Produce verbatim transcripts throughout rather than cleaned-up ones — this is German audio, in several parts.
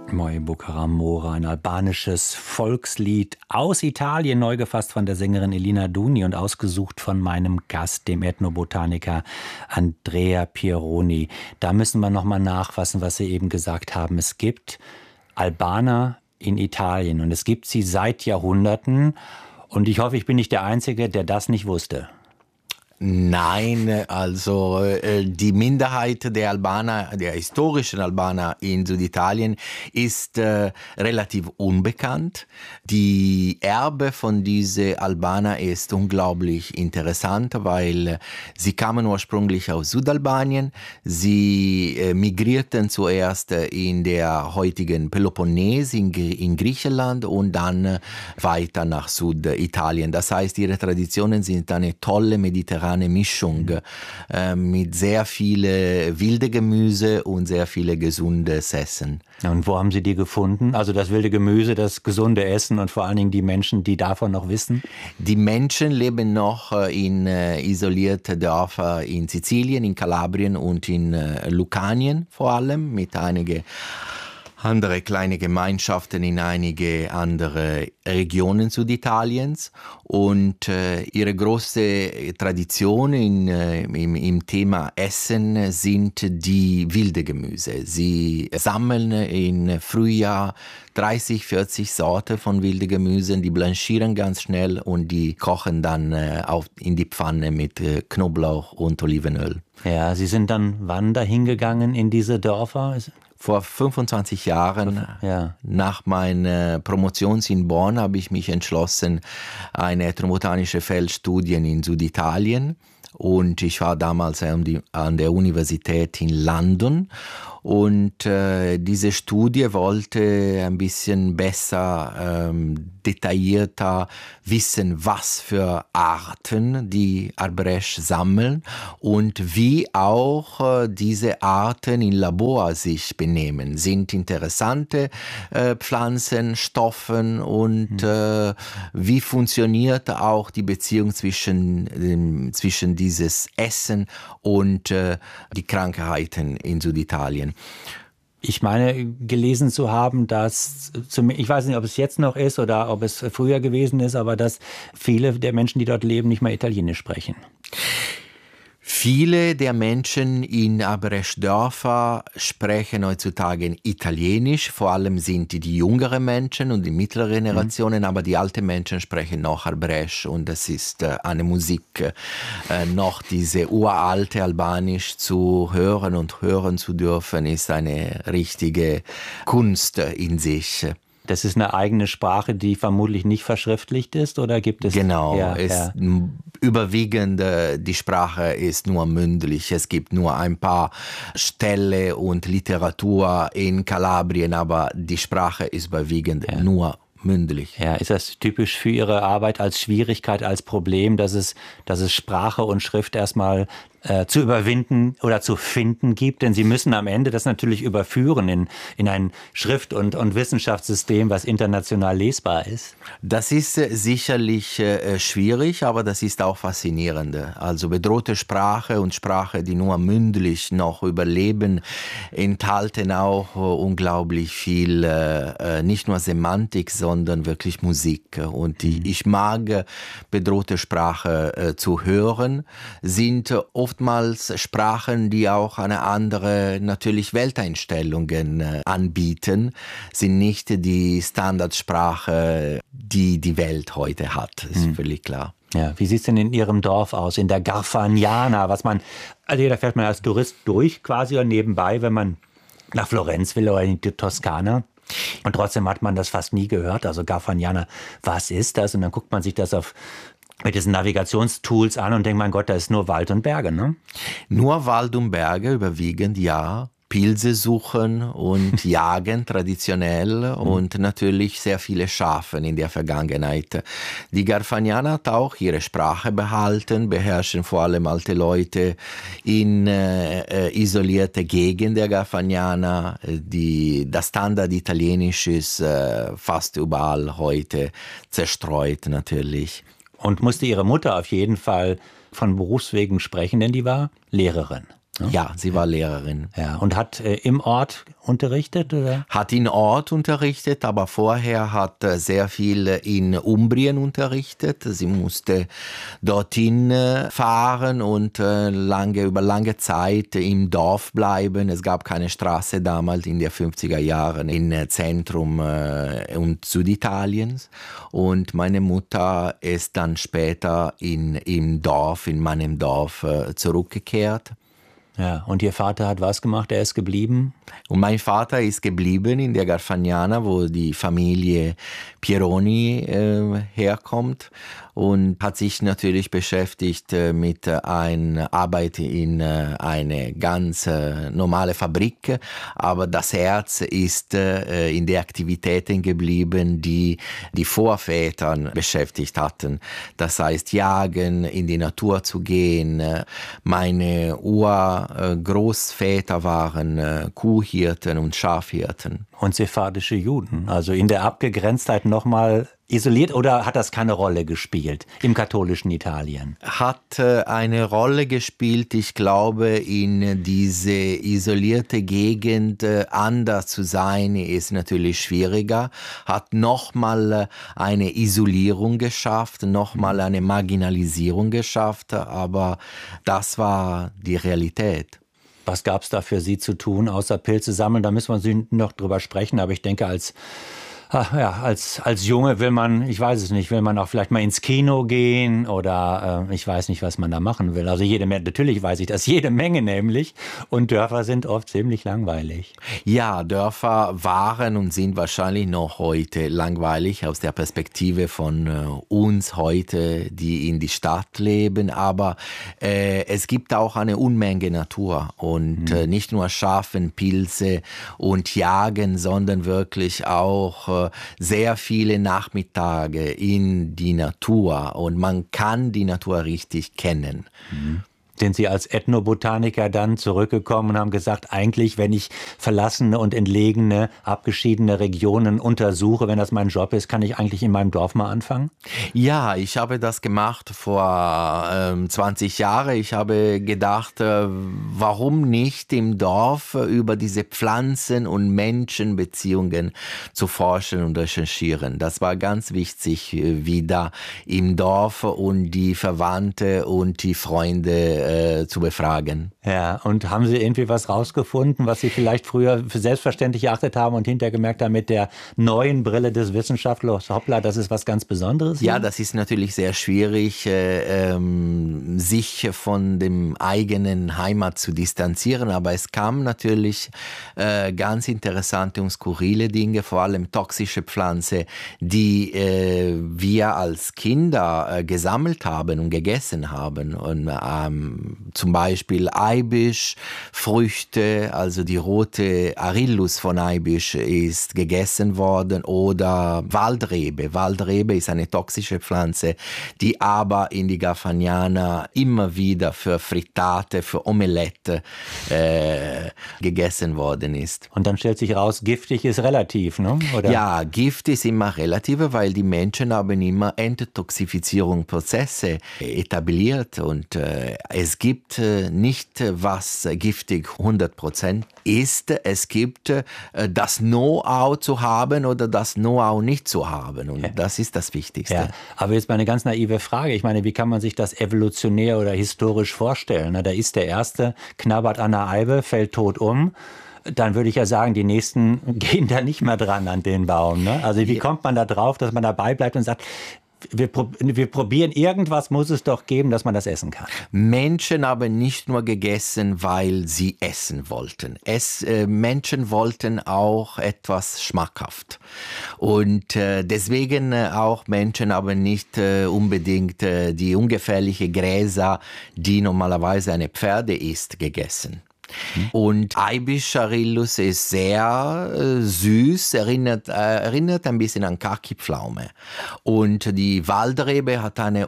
Moi Bucaramora, ein albanisches Volkslied aus Italien, neu gefasst von der Sängerin Elina Duni und ausgesucht von meinem Gast, dem Ethnobotaniker Andrea Pieroni. Da müssen wir noch mal nachfassen, was Sie eben gesagt haben. Es gibt Albaner in Italien und es gibt sie seit Jahrhunderten. Und ich hoffe, ich bin nicht der Einzige, der das nicht wusste. Nein, also äh, die Minderheit der Albaner, der historischen Albaner in Süditalien ist äh, relativ unbekannt. Die Erbe von diesen Albaner ist unglaublich interessant, weil sie kamen ursprünglich aus Südalbanien. Sie äh, migrierten zuerst in der heutigen Peloponnes in, in Griechenland und dann weiter nach Süditalien. Das heißt, ihre Traditionen sind eine tolle mediterrane Mischung äh, mit sehr viele wilde Gemüse und sehr viele gesundes Essen. Und wo haben Sie die gefunden? Also das wilde Gemüse, das gesunde Essen und vor allen Dingen die Menschen, die davon noch wissen? Die Menschen leben noch in äh, isolierten Dörfern in Sizilien, in Kalabrien und in äh, Lucanien vor allem, mit einigen andere kleine Gemeinschaften in einige andere Regionen Süditaliens und äh, ihre große Tradition in, äh, im, im Thema Essen sind die wilde Gemüse. Sie sammeln im Frühjahr dreißig, vierzig Sorten von wilden Gemüsen, die blanchieren ganz schnell und die kochen dann äh, auf, in die Pfanne mit äh, Knoblauch und Olivenöl. Ja, Sie sind dann wann dahin gegangen in diese Dörfer? Vor fünfundzwanzig Jahren, ja. Nach meiner Promotion in Bonn, habe ich mich entschlossen, eine ethnobotanische Feldstudie in Süditalien. Und ich war damals an, die, an der Universität in London. Und äh, diese Studie wollte ein bisschen besser, ähm, detaillierter wissen, was für Arten die Arbresch sammeln und wie auch äh, diese Arten in Labor sich benehmen. Sind interessante äh, Pflanzen, Stoffen und äh, wie funktioniert auch die Beziehung zwischen, ähm, zwischen dieses Essen und äh, die Krankheiten in Süditalien. Ich meine, gelesen zu haben, dass, ich weiß nicht, ob es jetzt noch ist oder ob es früher gewesen ist, aber dass viele der Menschen, die dort leben, nicht mehr Italienisch sprechen. Viele der Menschen in Arbresch-Dörfer sprechen heutzutage Italienisch. Vor allem sind die jüngeren Menschen und die mittleren Generationen, mhm. aber die alten Menschen sprechen noch Arbresch. Und das ist äh, eine Musik, äh, noch diese uralte Albanisch zu hören und hören zu dürfen, ist eine richtige Kunst in sich. Das ist eine eigene Sprache, die vermutlich nicht verschriftlicht ist, oder gibt es... Genau, ja, ist ja. überwiegend die Sprache ist nur mündlich. Es gibt nur ein paar Ställe und Literatur in Kalabrien, aber die Sprache ist überwiegend ja. nur mündlich. Ja, ist das typisch für Ihre Arbeit als Schwierigkeit, als Problem, dass es, dass es Sprache und Schrift erstmal äh, zu überwinden oder zu finden gibt? Denn Sie müssen am Ende das natürlich überführen in, in ein Schrift- und, und Wissenschaftssystem, was international lesbar ist. Das ist äh, sicherlich äh, schwierig, aber das ist auch faszinierend. Also bedrohte Sprache und Sprache, die nur mündlich noch überleben, enthalten auch äh, unglaublich viel, äh, nicht nur Semantik, sondern wirklich Musik. Und die, ich mag bedrohte Sprache äh, zu hören, sind oft oftmals Sprachen, die auch eine andere, natürlich Welteinstellungen äh, anbieten, sind nicht die Standardsprache, die die Welt heute hat. Ist hm. völlig klar. Ja, wie sieht es denn in Ihrem Dorf aus, in der Garfagnana, was man, also da fährt man als Tourist durch quasi oder nebenbei, wenn man nach Florenz will oder in die Toskana. Und trotzdem hat man das fast nie gehört. Also Garfagnana, was ist das? Und dann guckt man sich das auf mit diesen Navigationstools an und denkt, mein Gott, da ist nur Wald und Berge, ne? Nur Wald und Berge, überwiegend, ja. Pilze suchen und jagen traditionell und natürlich sehr viele Schafe in der Vergangenheit. Die Garfagnana hat auch ihre Sprache behalten, beherrschen vor allem alte Leute in äh, isolierte Gegenden der Garfagnana. Die, das Standard Italienisch ist äh, fast überall heute zerstreut natürlich. Und musste Ihre Mutter auf jeden Fall von Berufswegen sprechen, denn die war Lehrerin. Ne? Ja, sie war Lehrerin. Ja, und hat äh, im Ort unterrichtet, oder? Hat in Ort unterrichtet, aber vorher hat äh, sehr viel in Umbrien unterrichtet. Sie musste dorthin äh, fahren und äh, lange, über lange Zeit im Dorf bleiben. Es gab keine Straße damals in den fünfziger Jahren im äh, Zentrum äh, und Süditaliens. Und meine Mutter ist dann später in, im Dorf, in meinem Dorf äh, zurückgekehrt. Ja, und Ihr Vater hat was gemacht? Er ist geblieben? Und mein Vater ist geblieben in der Garfagnana, wo die Familie Pieroni äh, herkommt, und hat sich natürlich beschäftigt äh, mit äh, einer Arbeit in äh, eine ganz äh, normale Fabrik. Aber das Herz ist äh, in den Aktivitäten geblieben, die die Vorväter beschäftigt hatten. Das heißt, jagen, in die Natur zu gehen. Meine Urgroßväter waren äh, Kuhhirten und Schafhirten. Und sephardische Juden, also in der Abgegrenztheit nochmal isoliert, oder hat das keine Rolle gespielt im katholischen Italien? Hat äh, eine Rolle gespielt. Ich glaube, in diese isolierte Gegend äh, anders zu sein, ist natürlich schwieriger. Hat nochmal eine Isolierung geschafft, nochmal eine Marginalisierung geschafft, aber das war die Realität. Was gab es da für Sie zu tun, außer Pilze sammeln? Da müssen wir noch drüber sprechen, aber ich denke, als Ach ja, als, als Junge will man, ich weiß es nicht, will man auch vielleicht mal ins Kino gehen oder äh, ich weiß nicht, was man da machen will. Also jede Menge, natürlich weiß ich das, jede Menge nämlich. Und Dörfer sind oft ziemlich langweilig. Ja, Dörfer waren und sind wahrscheinlich noch heute langweilig aus der Perspektive von äh, uns heute, die in die Stadt leben. Aber äh, es gibt auch eine Unmenge Natur und mhm. äh, nicht nur Schafen, Pilze und Jagen, sondern wirklich auch äh, sehr viele Nachmittage in die Natur, und man kann die Natur richtig kennen. Mhm. Sind Sie als Ethnobotaniker dann zurückgekommen und haben gesagt, eigentlich, wenn ich verlassene und entlegene, abgeschiedene Regionen untersuche, wenn das mein Job ist, kann ich eigentlich in meinem Dorf mal anfangen? Ja, ich habe das gemacht vor ähm, zwanzig Jahren. Ich habe gedacht, äh, warum nicht im Dorf äh, über diese Pflanzen- und Menschenbeziehungen zu forschen und recherchieren. Das war ganz wichtig, äh, wieder im Dorf und die Verwandte und die Freunde äh, zu befragen. Ja, und haben Sie irgendwie was rausgefunden, was Sie vielleicht früher für selbstverständlich erachtet haben und hinterher gemerkt haben, mit der neuen Brille des Wissenschaftlers, hoppla, das ist was ganz Besonderes? Ja, das ist natürlich sehr schwierig, äh, ähm, sich von dem eigenen Heimat zu distanzieren, aber es kam natürlich äh, ganz interessante und skurrile Dinge, vor allem toxische Pflanzen, die äh, wir als Kinder äh, gesammelt haben und gegessen haben. Und ähm, zum Beispiel Eibisch, Früchte, also die rote Arillus von Eibisch ist gegessen worden, oder Waldrebe. Waldrebe ist eine toxische Pflanze, die aber in die Garfagnana immer wieder für Frittate, für Omelette äh, gegessen worden ist. Und dann stellt sich raus, giftig ist relativ, ne? Oder? Ja, Gift ist immer relativ, weil die Menschen haben immer Enttoxifizierungsprozesse etabliert, und äh, es gibt äh, nicht, was giftig hundert Prozent ist. Es gibt äh, das Know-how zu haben oder das Know-how nicht zu haben, und ja. das ist das Wichtigste. Ja. Aber jetzt mal eine ganz naive Frage. Ich meine, wie kann man sich das evolutionär oder historisch vorstellen? Da ist der Erste, knabbert an der Eibe, fällt tot um. Dann würde ich ja sagen, die Nächsten gehen da nicht mehr dran an den Baum. Ne? Also wie kommt man da drauf, dass man dabei bleibt und sagt, Wir, wir probieren, irgendwas muss es doch geben, dass man das essen kann. Menschen haben nicht nur gegessen, weil sie essen wollten. Es, äh, Menschen wollten auch etwas schmackhaft. Und äh, deswegen äh, auch Menschen haben nicht äh, unbedingt äh, die ungefährliche Gräser, die normalerweise eine Pferde isst, gegessen. Und Eibisch Arillus ist sehr äh, süß, erinnert, äh, erinnert ein bisschen an Kaki-Pflaume. Und die Waldrebe hat eine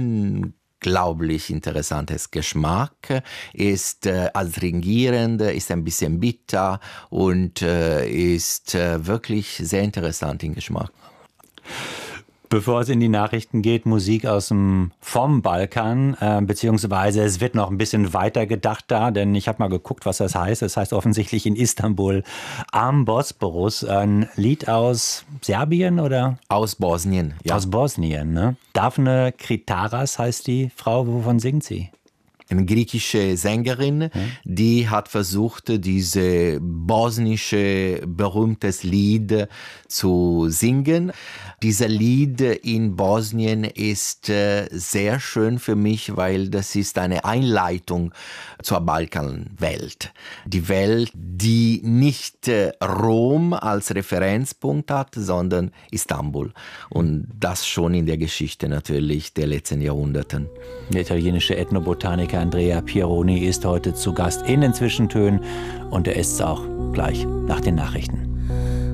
unglaublich interessantes Geschmack, ist äh, adstringierend, ist ein bisschen bitter und äh, ist äh, wirklich sehr interessant im Geschmack. Bevor es in die Nachrichten geht, Musik aus dem vom Balkan, äh, beziehungsweise es wird noch ein bisschen weiter gedacht da, denn ich habe mal geguckt, was das heißt. Das heißt offensichtlich in Istanbul am Bosporus, ein Lied aus Serbien oder? Aus Bosnien, ja. Aus Bosnien, ne? Daphne Kritaras heißt die Frau, wovon singt sie? Eine griechische Sängerin, die hat versucht, diese bosnische berühmtes Lied zu singen. Dieser Lied in Bosnien ist sehr schön für mich, weil das ist eine Einleitung zur Balkanwelt. Die Welt, die nicht Rom als Referenzpunkt hat, sondern Istanbul. Und das schon in der Geschichte natürlich der letzten Jahrhunderten. Der italienische Ethnobotaniker Andrea Pieroni ist heute zu Gast in den Zwischentönen und er ist es auch gleich nach den Nachrichten.